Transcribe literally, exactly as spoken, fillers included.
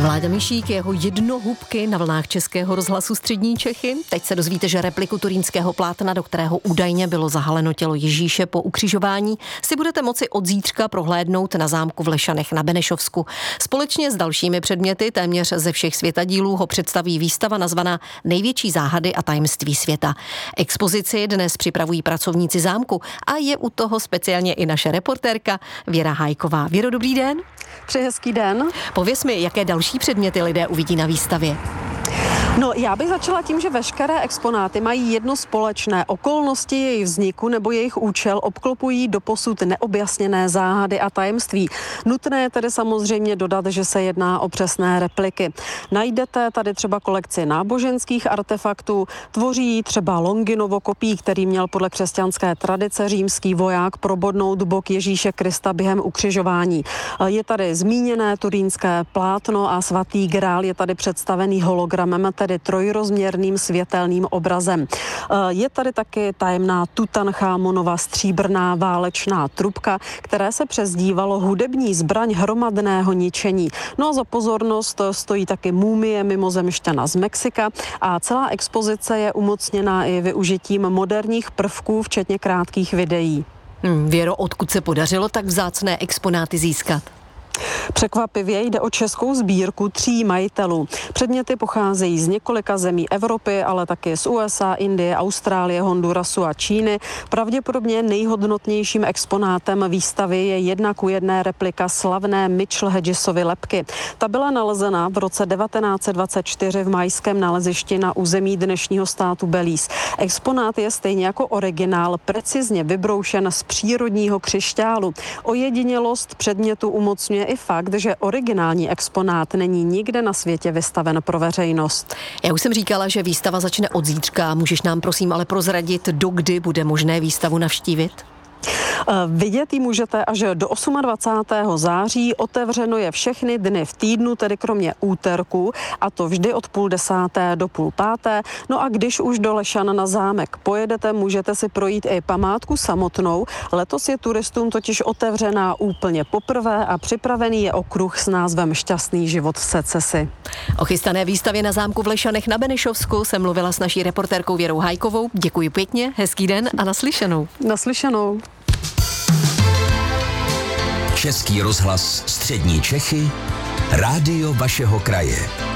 Vláďa Mišík, jeho jednohubky na vlnách Českého rozhlasu Střední Čechy. Teď se dozvíte, že repliku turínského plátna, do kterého údajně bylo zahaleno tělo Ježíše po ukřižování, si budete moci od zítřka prohlédnout na zámku v Lešanech na Benešovsku. Společně s dalšími předměty téměř ze všech světadílů ho představí výstava nazvaná Největší záhady a tajemství světa. Expozici dnes připravují pracovníci zámku a je u toho speciálně i naše reportérka Věra Hajková. Věro, dobrý den. Přeji hezký den. Pověz mi, jaké další předměty lidé uvidí na výstavě? No, já bych začala tím, že veškeré exponáty mají jedno společné. Okolnosti jejich vzniku nebo jejich účel obklopují doposud neobjasněné záhady a tajemství. Nutné je tedy samozřejmě dodat, že se jedná o přesné repliky. Najdete tady třeba kolekci náboženských artefaktů, tvoří třeba Longinovo kopí, který měl podle křesťanské tradice římský voják probodnout bok Ježíše Krista během ukřižování. Je tady zmíněné turínské plátno a svatý grál je tady představený hologramem, tedy trojrozměrným světelným obrazem. Je tady taky tajemná Tutanchamonova stříbrná válečná trubka, které se přezdívalo hudební zbraň hromadného ničení. No a za pozornost stojí taky mumie mimozemšťana z Mexika a celá expozice je umocněná i využitím moderních prvků, včetně krátkých videí. Hmm, Věro, odkud se podařilo tak vzácné exponáty získat? Překvapivě jde o českou sbírku tří majitelů. Předměty pocházejí z několika zemí Evropy, ale taky z U S A, Indie, Austrálie, Hondurasu a Číny. Pravděpodobně nejhodnotnějším exponátem výstavy je jedna ku jedné replika slavné Mitchell Hedgesovy lebky. Ta byla nalezena v roce devatenáct set dvacet čtyři v majském nalezišti na území dnešního státu Belize. Exponát je stejně jako originál precizně vybroušen z přírodního křišťálu. Ojedinělost předmětu umocňuje i fakt, že originální exponát není nikde na světě vystaven pro veřejnost. Já už jsem říkala, že výstava začne od zítřka. Můžeš nám prosím ale prozradit, dokdy bude možné výstavu navštívit? Vidět ji můžete až do dvacátého osmého září. Otevřeno je všechny dny v týdnu, tedy kromě úterku, a to vždy od půl desáté do půl páté. No a když už do Lešan na zámek pojedete, můžete si projít i památku samotnou. Letos je turistům totiž otevřená úplně poprvé a připravený je okruh s názvem Šťastný život v secesi. O chystané výstavě na zámku v Lešanech na Benešovsku jsem mluvila s naší reportérkou Věrou Hajkovou. Děkuji pěkně, hezký den a naslyšenou. Naslyšenou. Český rozhlas Střední Čechy, rádio vašeho kraje.